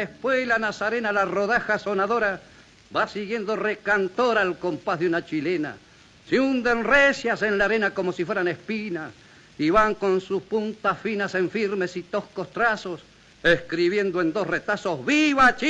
la espuela nazarena, la rodaja sonadora, va siguiendo recantora al compás de una chilena. Se hunden recias en la arena como si fueran espinas, y van con sus puntas finas en firmes y toscos trazos, escribiendo en dos retazos: ¡Viva Chile!